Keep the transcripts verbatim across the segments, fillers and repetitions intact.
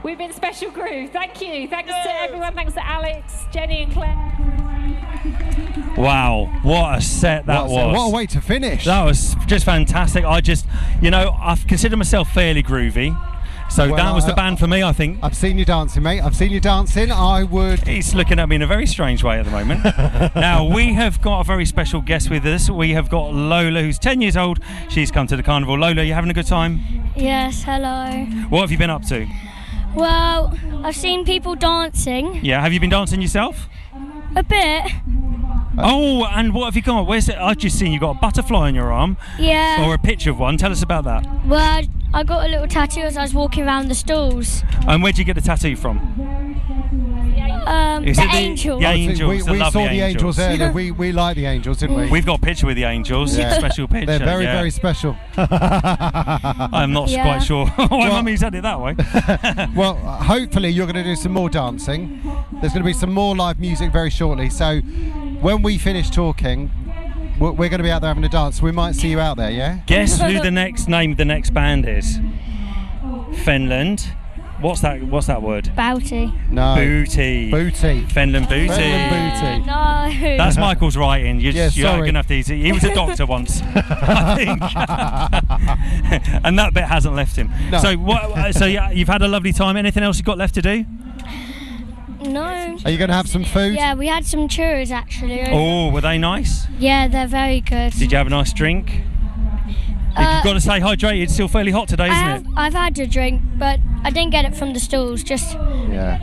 We've been Special Groove. Thank you. Thanks to everyone. Thanks to Alex, Jenny and Claire. Wow, what a set that what, was. What a way to finish. That was just fantastic. I just, you know, I've considered myself fairly groovy. So well, that was the I, band for me, I think. I've seen you dancing, mate. I've seen you dancing. I would... He's looking at me in a very strange way at the moment. Now, we have got a very special guest with us. We have got Lola, who's ten years old. She's come to the carnival. Lola, you having a good time? Yes, hello. What have you been up to? Well, I've seen people dancing. Yeah, have you been dancing yourself? A bit. Oh, and what have you got? Where's it? I've just seen you got a butterfly on your arm. Yeah. Or a picture of one. Tell us about that. Well, I got a little tattoo as I was walking around the stalls. And where'd you get the tattoo from? Um, Is the it the- angels. the angels, We, the we lovely saw the angels angels. earlier. we, we like the angels, didn't we? We've got a picture with the angels. Yeah. Special picture. They're very, yeah. very special. I'm not Yeah. quite sure why Well- Mummy's had it that way. Well, hopefully you're going to do some more dancing. There's going to be some more live music very shortly. So when we finish talking, we're we're going to be out there having a dance. We might see you out there, yeah? Guess who the next name of the next band is? Finland. What's that? What's that word? Bouty. No. Booty. Booty. Finland Booty. Finland Booty. Uh, no. That's Michael's writing. You're, Yeah, you're sorry. going to have to eat it. He was a doctor once, I think. And that bit hasn't left him. No. So, what, so yeah, you've had a lovely time. Anything else you've got left to do? No. Are you going to have some food? Yeah, we had some churros actually. Oh, were they nice? Yeah, they're very good. Did you have a nice drink? Uh, You've got to stay hydrated. It's still fairly hot today, I isn't have, it? I've had a drink, but I didn't get it from the stalls. Just Yeah.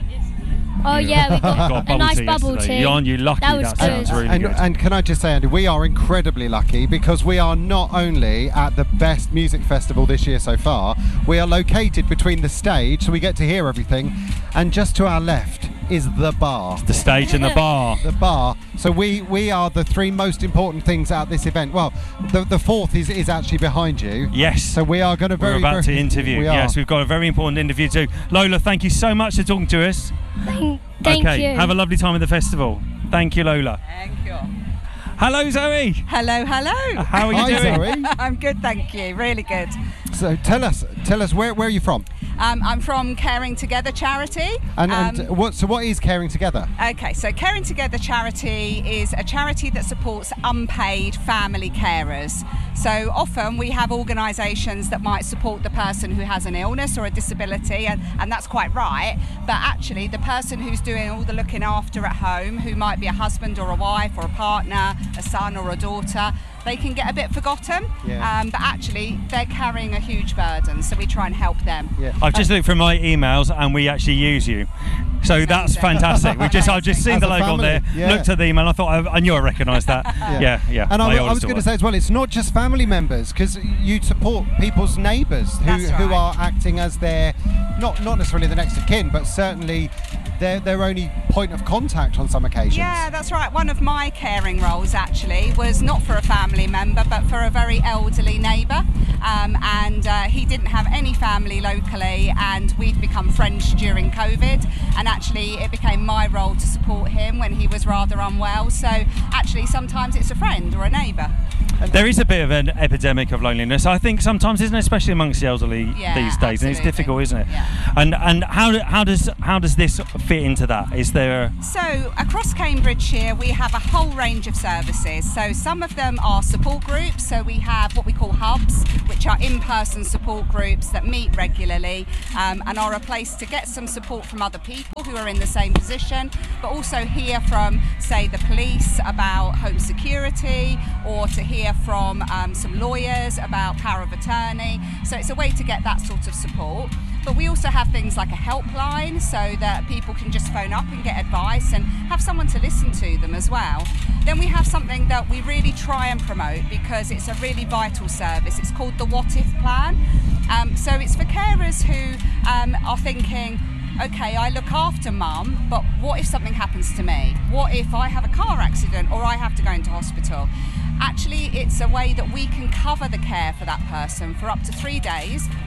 oh yeah, we got, Got a nice tea bubble yesterday. tea. Aren't you lucky? That was sounds good. really and, good. and can I just say, Andy, we are incredibly lucky because we are not only at the best music festival this year so far, we are located between the stage, so we get to hear everything, and just to our left is the bar. The stage and the bar. The bar. So we we are the three most important things at this event. Well, the the fourth is, is actually behind you. Yes. So we are going to very We're about very, to interview. We are. Yes, we've got a very important interview too. Lola, thank you so much for talking to us. Thank, thank okay, you. have a lovely time at the festival. Thank you, Lola. Thank you. Hello, Zoe. Hello, hello. How are you Hi, doing? Zoe. I'm good, thank you. Really good. So tell us, tell us where where are you from? Um, I'm from Caring Together charity. And, Um, and what so what is Caring Together? Okay, so Caring Together charity is a charity that supports unpaid family carers. So often we have organisations that might support the person who has an illness or a disability, and, and that's quite right. But actually, the person who's doing all the looking after at home, who might be a husband or a wife or a partner, a son or a daughter, they can get a bit forgotten. Yeah. Um, but actually, they're carrying a huge burden, so we try and help them. Yeah. I've just looked through my emails and we actually use you. So that's fantastic. We just I've just seen As the a logo on there, family, yeah. looked at the email, and I thought I, I knew I recognised that. Yeah, yeah. And I, my I was oldest going to daughter. say as well, it's not just family members, because you support people's neighbours who, That's who right. are acting as their, not not necessarily the next of kin, but certainly their their only point of contact on some occasions. Yeah, that's right. One of my caring roles actually was not for a family member, but for a very elderly neighbour. Um, and uh, he didn't have any family locally, and we'd become friends during COVID. And actually, it became my role to support him when he was rather unwell. So actually, sometimes it's a friend or a neighbour. There is a bit of an epidemic of loneliness, I think, sometimes, isn't it? Especially amongst the elderly Yeah, these days, and it's absolutely. difficult, isn't it? Yeah. And and how do, how does how does this fit into that? Is there? So across Cambridgeshire we have a whole range of services. So some of them are support groups. So we have what we call hubs, which are in-person support groups that meet regularly um, and are a place to get some support from other people who are in the same position, but also hear from, say, the police about home security, or to hear from um, some lawyers about power of attorney. So it's a way to get that sort of support. But we also have things like a helpline, so that people can just phone up and get advice and have someone to listen to them as well. Then we have something that we really try and promote because it's a really vital service. It's called the What If Plan. Um, so it's for carers who um, are thinking, okay, I look after mum, but what if something happens to me? What if I have a car accident or I have to go into hospital? Actually, it's a way that we can cover the care for that person for up to three days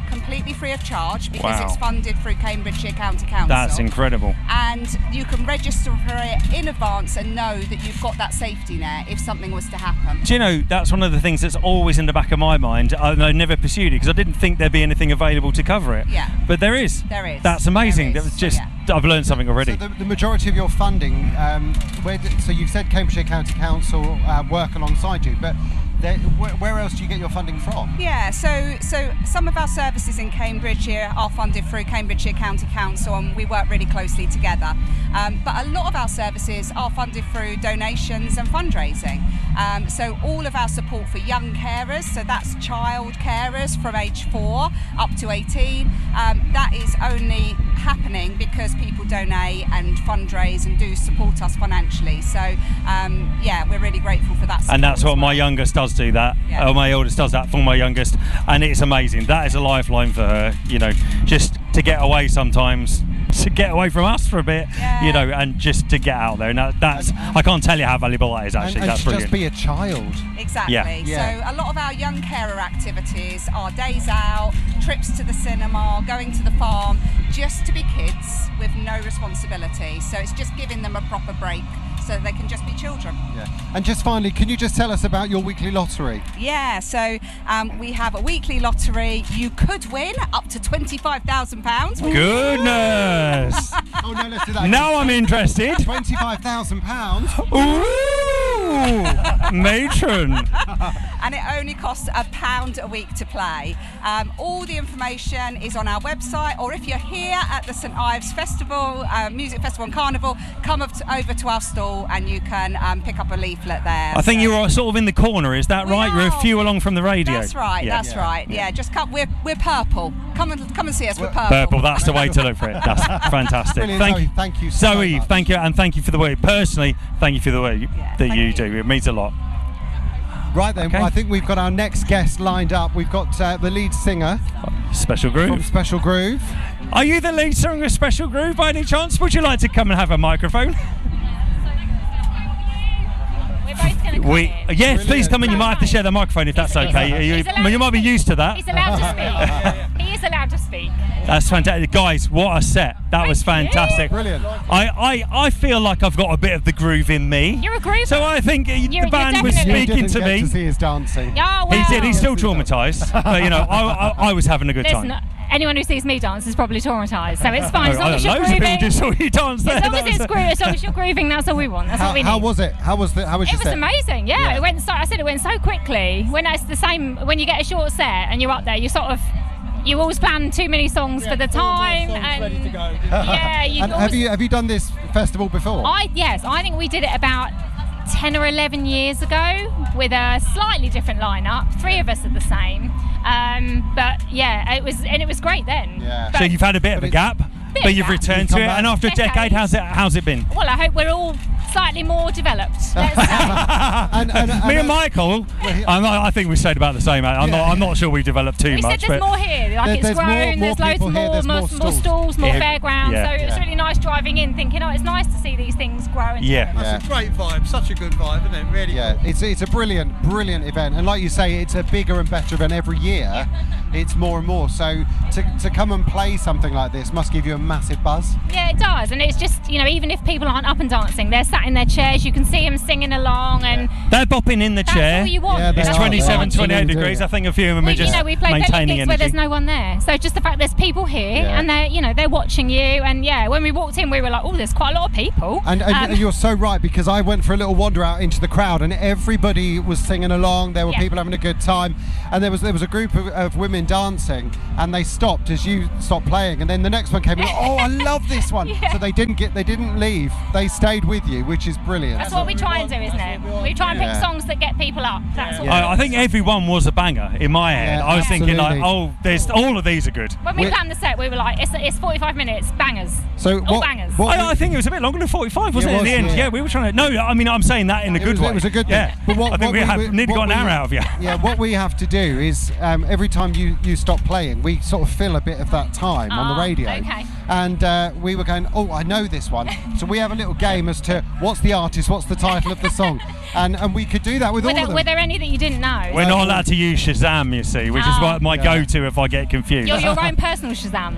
completely free of charge because Wow. it's funded through Cambridgeshire County Council. That's incredible. And you can register for it in advance and know that you've got that safety net if something was to happen. Do you know, that's one of the things that's always in the back of my mind. I, I never pursued it because I didn't think there'd be anything available to cover it. Yeah. But there is. There is. That's amazing. There That was is. just, Yeah. I've learned something already. So the, the majority of your funding, um, where did, so you've said Cambridgeshire County Council uh, work alongside you, but there, where, where else do you get your funding from? Yeah, so so some of our services in Cambridgeshire are funded through Cambridgeshire County Council, and we work really closely together. Um, but a lot of our services are funded through donations and fundraising. Um, so all of our support for young carers, so that's child carers from age four up to eighteen, um, that is only happening because people donate and fundraise and do support us financially. So um, yeah, we're really grateful for that support. And that's as what my well. youngest does do that. Yeah. Or my oldest does that for my youngest. And it's amazing. That is a lifeline for her, you know, just to get away sometimes, to get away from us for a bit, Yeah. you know, and just to get out there. And that, that's, I can't tell you how valuable that is actually. and and That's to brilliant. just be a child. Exactly. Yeah. Yeah. So a lot of our young carer activities are days out, trips to the cinema, going to the farm, just to be kids with no responsibility. So it's just giving them a proper break so they can just be children. Yeah. And just finally, can you just tell us about your weekly lottery? Yeah, so um, we have a weekly lottery. You could win up to twenty-five thousand pounds. Goodness. Oh no, let's do that. Now I'm interested. Twenty-five thousand pounds. Ooh, matron. And it only costs a pound a week to play. Um, all the information is on our website, or if you're here at the St Ives Festival, uh, Music Festival and Carnival, come up to, over to our stall and you can um, pick up a leaflet there. I think So- you're sort of in the corner, is that We right? You're a are. few along from the radio. That's right, Yeah. that's Yeah. right. Yeah, just come. We're we're purple. Come and come and see us. We're purple. Purple, that's the way to look for it. That's fantastic. Brilliant, Thank Zoe, you. thank you so Zoe, much. thank you, and thank you for the work. Personally, thank you for the work Yeah, that thank you, you. do. It means a lot. Right then, Okay. I think we've got our next guest lined up. We've got uh, the lead singer Special from Groove. Special Groove. Are you the lead singer of Special Groove by any chance? Would you like to come and have a microphone? We're both going to come We, in. yes, please come in. You might have to share the microphone if that's He's- okay. You, he's allowed you might be to- used to that. He's allowed to speak. He is allowed to speak. That's fantastic. Guys, what a set. That was Thank you. fantastic. Brilliant. I, I, I feel like I've got a bit of the groove in me. You're a groover. So I think uh, the you're band was definitely- You speaking didn't to get me. to see his dancing. Oh, well. He did. He's still traumatised, but you know, I, I, I was having a good Listen, time. anyone who sees me dance is probably traumatised, so it's fine. As Oh, long oh, as you're loads of people grooving, just saw you dance there. as long That as was it's a- grooving, as long as you're grooving, that's all we want. That's How, all we need. how was it? How was the? How was It your was set? amazing, yeah. Yeah. It went so. I said it went so quickly. When it's the same, when you get a short set and you're up there, you sort of, you always plan too many songs for the time, and yeah, you And always, have you have you done this festival before? I yes, I think we did it about ten or eleven years ago with a slightly different lineup. Three of us are the same, um, but yeah, it was and it was great then. Yeah. So you've had a bit of But a it's- gap, Bit but of you've gap. returned You've to come it, back. and after a decade, Decade. how's it? How's it been? Well, I hope we're all slightly more developed. Let's say. and, and, and, Me and uh, Michael, he- I'm not, I think we stayed about the same. I'm Yeah. not. I'm not sure we developed too We said much, there's but more here. Like There- it's there's more- grown. more there's loads people more, here, there's more, more more stalls. stalls, more Yeah. fairgrounds. Yeah. So it was Yeah. really nice driving in, thinking, oh, it's nice to see these things grow. And yeah. Yeah. That's a great vibe, such a good vibe, isn't it? Really Yeah, cool. it's it's a brilliant, brilliant event, and like you say, it's a bigger and better event every year. It's more and more. So to, to come and play something like this must give you a massive buzz. Yeah, it does. And it's just, you know, even if people aren't up and dancing, they're sat in their chairs. You can see them singing along, and They're bopping in the that's chair. all you want. Yeah, they It's That's are. all you twenty-seven, want. They twenty-eight really do, degrees. yeah. I think a few of them Well, are just you know, we play venue maintaining gigs where energy. there's no one there. So just the fact there's people here, Yeah. and they're, you know, they're watching you. And yeah, when we walked in, we were like, oh, there's quite a lot of people. And, and, Um, and you're so right, because I went for a little wander out into the crowd, and everybody was singing along. There were Yeah. people having a good time, and there was there was a group of, of women dancing, and they stopped as you stopped playing, and then the next one came. And, oh, I love this one! Yeah. So they didn't get they didn't leave. They stayed with you, which is brilliant. That's what we try and do, isn't it? We try and pick Yeah. songs that get people up. That's all. Yeah. I, I think everyone was a banger in my head. Yeah, I was thinking like, absolutely. oh, there's all of these are good. When we We- planned the set, we were like, it's, it's forty-five minutes, bangers. So All what, bangers. what I, I think it was a bit longer than forty-five, wasn't It it? At was, the end, yeah. yeah. We were trying to. No, I mean, I'm saying that in a It good was, way. it was a good thing. Yeah. But what, I think what we, have nearly what got an we- hour out of you. Yeah, what we have to do is um, every time you you, you stop playing, we sort of fill a bit of that time on the Ah, radio. okay. And uh, we were going, oh, I know this one. So we have a little game as to what's the artist, what's the title of the song. And and we could do that with Were all there, of them. were there any that you didn't know? We're not allowed to use Shazam, you see, which is Oh. what my Yeah. go-to if I get confused. You're your own personal Shazam.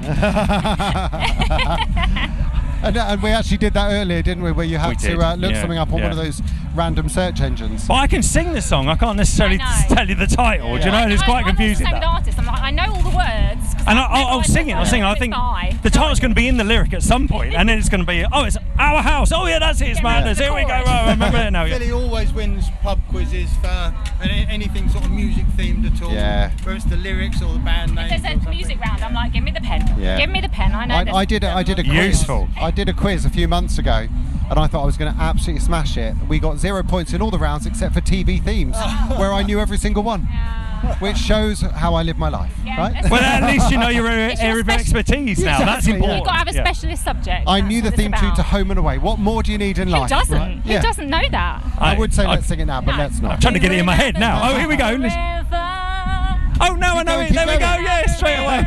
And, and we actually did that earlier, didn't we? Where you We had to did, uh, look yeah, something up on yeah. one of those random search engines. But I can sing the song. I can't necessarily I know. tell you the title. Do you know? I, And it's I- quite I'm confusing. I'm the that. artist. I'm like, I know all the words. 'cause And I, I've I'll, I'll memorised sing it. I'll sing it. I it's think by. the title's going to be in the lyric at some point, and then it's going to be, oh, it's our house. Oh yeah, that's it. It's Yeah, madness. the Here we go. chorus. Right, I remember it now. Yeah. Billy always wins pub quizzes for and a- anything sort of music themed at all. Yeah. Whether it's the lyrics or the band names. If or there's a something. music round, I'm like, give me the pen. Yeah. Give me the pen. I know. I, this. I did a, I did a quiz. Useful. I did a quiz a few months ago, and I thought I was going to absolutely smash it. We got zero points in all the rounds except for T V themes, where I knew every single one, Yeah. which shows how I live my life. Yeah, Right? that's- Well, at least you know your area It's your area of speci- expertise now. That's Exactly, yeah. important. You've got to have a Yeah. specialist subject. I That's knew the what it's theme tune about. to Home and Away. What more do you need in Who life? doesn't? right? Who Yeah. doesn't know that? I would say I- let's sing it now, but No. let's I'm not. trying to get it in my head now. Oh, here we go. Listen. Oh no, I know going, it. keep There we go. going. Yeah, straight away.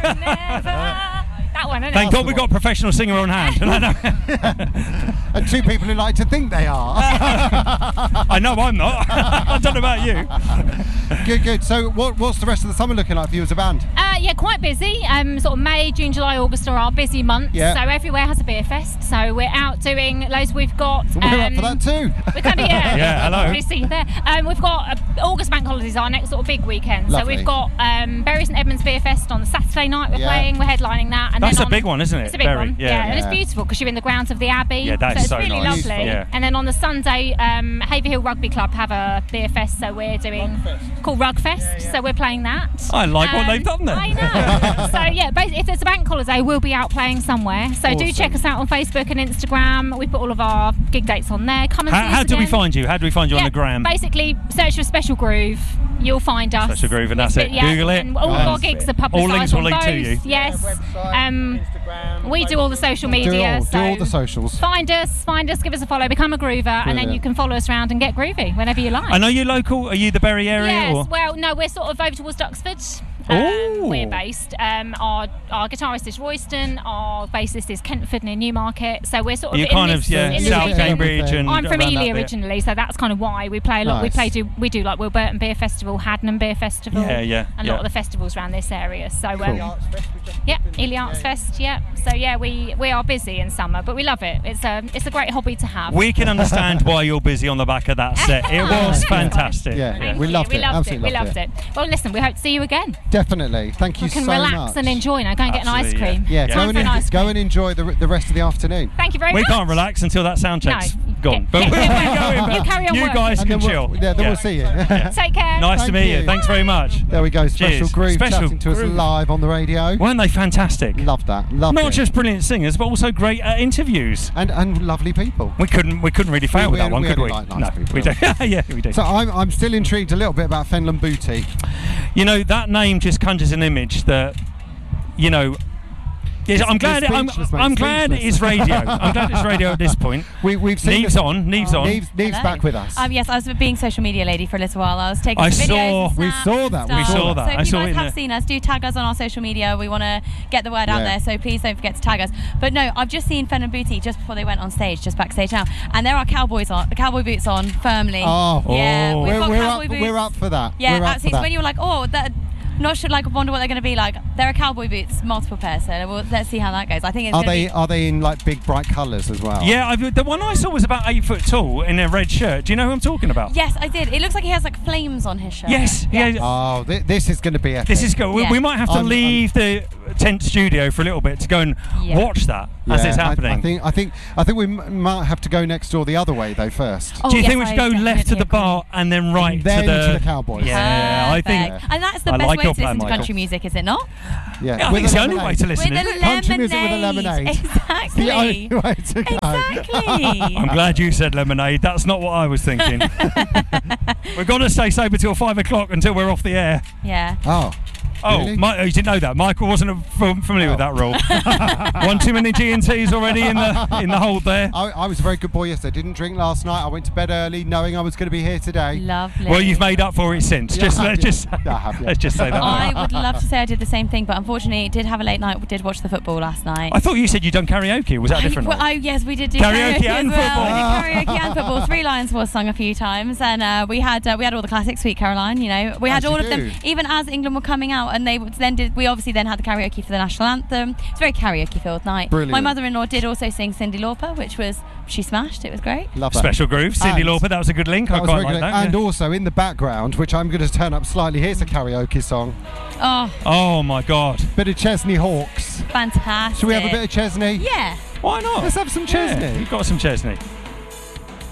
That one, isn't Thank it? God we got a professional singer on hand. And I know, And two people who like to think they are. I know I'm not. I don't know about you. Good, good. So what, what's the rest of the summer looking like for you as a band? Uh, yeah, quite busy. Um, sort of May, June, July, August are our busy months. Yeah. So everywhere has a beer fest. So we're out doing loads. We've got. We're up um, for that too. We're kind of yeah. Yeah, hello. Probably see you there. Um, we've got uh, August bank holidays, our next sort of big weekend. So Lovely. we've got um, Bury St Edmunds Beer Fest on the Saturday night. We're Yeah. playing. We're headlining that. And That's then a on, big one, isn't it? It's a big Bury, one. yeah. and it's Yeah. beautiful because you're in the grounds of the Abbey. Yeah, that so is it's so really nice. lovely. Yeah. And then on the Sunday, um, Haverhill Rugby Club have a beer fest. So we're doing Rugfest. called Rugfest. So we're playing that. I like what Um, they've done there. I know. So yeah, basically, if there's a bank holiday, we'll be out playing somewhere. So do Awesome. check us out on Facebook and Instagram. We put all of our gig dates on there. Come and How, see us how do we again. find you? How do we find you on Yeah, the gram? Basically, search for Special Groove. You'll find us. Special Groove, and that's it. Yeah, Google it. And all of our That's gigs it. are publicised All links will on lead both. to you. Yes. Yeah, website, um, Instagram, we do all the Facebook. social Do media. all, do so all the socials. Find us, find us, give us a follow, become a groover, and then Brilliant. you can follow us around and get groovy whenever you like. I know you local. Are you the Bury area? Yes, Or? well, no, we're sort of over towards Duxford. Ooh. Um, we're based. Um, our our guitarist is Royston. Our bassist is Kentford near Newmarket. So we're sort of You're in kind this, of yeah, in this South region. Cambridge and I'm from around that Ely bit. originally, so that's kind of why we play a lot. We Nice. play do we do like Wilburton Beer Festival, Haddenham Beer Festival, Yeah, yeah, a yeah. lot of the festivals around this area. So um, Ely Arts Fest, we just yeah, booked in. Ely Arts Yeah, yeah. Fest. Yeah. So yeah, we we are busy in summer, but we love it. It's a it's a great hobby to have. We can understand why you're busy on the back of that set. It was fantastic. Yeah, Thank we you. loved we it, Loved absolutely it. We loved loved it. Well, listen, we hope to see you again. Definitely. Thank you We can so relax much. and enjoy now. Go and get an ice Absolutely, cream. Yeah, Yeah. go Time and, for an en- ice go cream. and enjoy the, the rest of the afternoon. Thank you very We much. can't relax until that sound check's No. gone. Get- But get- we're get- going back. you carry on You working. guys And can then chill. we'll, yeah, then we'll see you. Take care. Nice to Thank meet you. you. Thanks very much. There we go. Special Cheers. Groove Special chatting to us Groove. live on the radio. Weren't they fantastic? Love that. Love Not it. just brilliant singers, but also great uh, interviews. and and lovely people. We couldn't we couldn't really fail We- with that we- one, we could only we? like nice no, people, we do. yeah, we do. So I'm I'm still intrigued a little bit about Fenland Booty. You know, that name just conjures an image that, you know, yes, I'm glad. It, I'm, speechless, mate, I'm glad it speechless. is radio. I'm glad it's radio at this point. We we've seen Neve's the- on. Neve's on. Neve's, Neve's Hello. back with us. Um, yes, I was being social media lady for a little while. I was taking I some videos saw- and we snaps saw and that, we stuff. saw that. So I if saw you it guys in have the- seen us, do tag us on our social media. We want to get the word out Yeah. there, so please don't forget to tag us. But no, I've just seen Fen and Booty just before they went on stage, just backstage now, and there are cowboys on, the cowboy boots on firmly. Oh. yeah, Oh. we've we're got we're cowboy up, boots. we're up for that. Yeah, we're up for absolutely. that. So when you're like, oh, that. Not sure, like, wonder what they're going to be like. There are cowboy boots, multiple pairs. So we'll, let's see how that goes. I think it's Are going to they be. are they in like big bright colours as well? Yeah, I've, the one I saw was about eight foot tall in a red shirt. Do you know who I'm talking about? Yes, I did. It looks like he has like flames on his shirt. Yes. Yeah. Oh, th- this is going to be epic. This is good. We, Yeah. we might have to I'm- leave the tent studio for a little bit to go and Yeah. watch that as Yeah, it's I- happening. I, think I think I think we m- might have to go next door the other way though first. Oh, Do you yes, think we should I go left to the definitely bar and then right And then to the to the Cowboys. Yeah, I think. Perfect. And that's the I best like way your to plan, listen to Michael. country music, is it not? Yeah, Yeah, I with think it's a the only way lemonade. to listen. With isn't a it? Country music with a lemonade. Exactly. The only way to go. Exactly. I'm glad you said lemonade. That's not what I was thinking. We're going to stay sober till five o'clock until we're off the air. Yeah. Oh, Oh, Really? My, oh, you didn't know that. Michael wasn't f- familiar with that rule. One too many G and T's already in the in the hold there. I, I was a very good boy yesterday. Didn't drink last night. I went to bed early knowing I was going to be here today. Lovely. Well, you've made up for it since. Yeah, just I have, let's yeah. just Yeah, I have, yeah. let's just say that. I would love to say I did the same thing, but unfortunately, did have a late night. Did watch the football last night. I thought you said you'd done karaoke. Was that a different well, one? oh yes, we did do Karaoke karaoke, and as well. football. We did karaoke and football. Three Lions was sung a few times, and uh, we had uh, we had all the classics. Sweet Caroline, you know, we had As you all of them. do. Even as England were coming out, and they would- then did. We obviously then had the karaoke for the national anthem. It's a very karaoke-filled night. Brilliant. My mother-in-law did also sing Cyndi Lauper, which was she smashed. It was great. Love that. Special groove, Cyndi And- Lauper. That was a good link. That I was quite very like good. that. And yeah. also in the background, which I'm going to turn up slightly, here's a karaoke song. Oh, Oh my God! Bit of Chesney Hawks. fantastic! Should we have a bit of Chesney? Yeah. Why not? Let's have some Yeah, Chesney. you've got some Chesney.